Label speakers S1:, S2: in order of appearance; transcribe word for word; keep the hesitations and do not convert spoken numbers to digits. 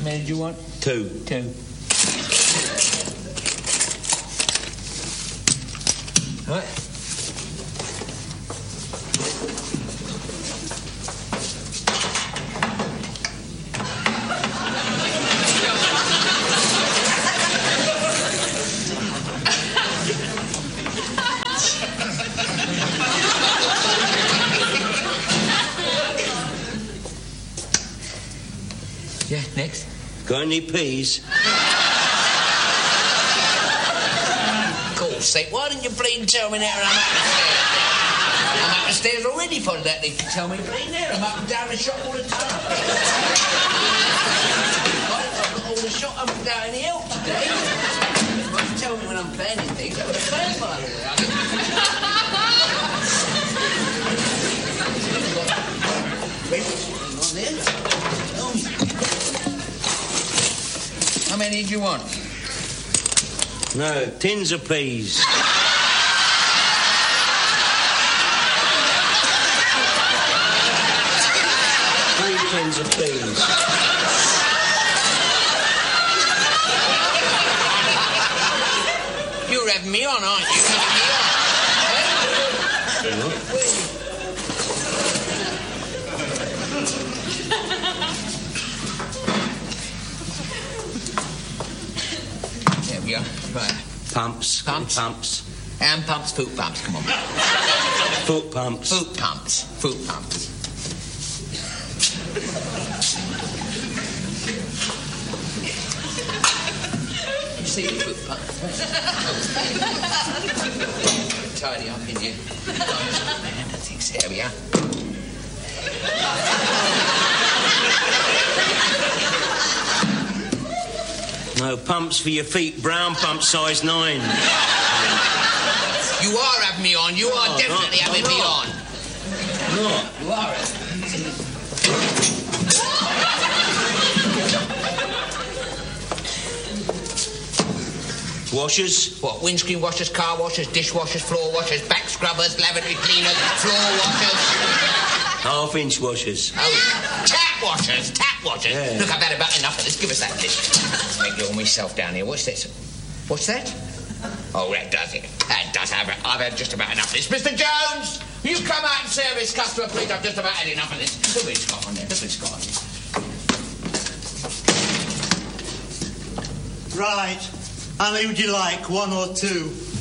S1: many do you want?
S2: Two.
S1: Two. Right. Yeah, next.
S2: Got any peas?
S1: God's sake, why didn't you bleeding tell me that I'm up the stairs? I'm up the stairs already for that. They can tell me bleeding there. I'm up and down the shop all the time. I've got all the shop up and down any help today. Why don't you tell me when I'm planning things? That would have planned by the way. On there. Tell me. How many do you want?
S2: No, tins of peas. Three tins of peas.
S1: You're having me on, aren't you? You're having me on.
S2: What?
S1: There we are. Right.
S2: Pumps.
S1: Pumps?
S2: Pumps.
S1: Hand pumps, foot pumps, come on.
S2: Foot pumps.
S1: Foot pumps, foot pumps. You see the foot pumps? Tidy up in here. Man, I think so. There we are.
S2: No, pumps for your feet. Brown pump, size nine.
S1: You are having me on. You are
S2: No,
S1: definitely
S2: not-
S1: having
S2: I'm
S1: me
S2: not.
S1: on.
S2: No.
S1: You are.
S2: Washers.
S1: What, windscreen washers, car washers, dishwashers, floor washers, back scrubbers, lavatory cleaners, floor washers.
S2: Half-inch washers.
S1: Oh, tap washers, tap washers.
S2: Yeah.
S1: Look, I've had about enough of this. Give us that list. Let's make it all myself down here. What's this? What's that? Oh, that does it. That does have it. I've had just about enough of this. Mister Jones, will you come out and service customer, please? I've just about had enough of this. Look what it's got on there. Look what it's got on there.
S3: Right. How many would you like? One or two?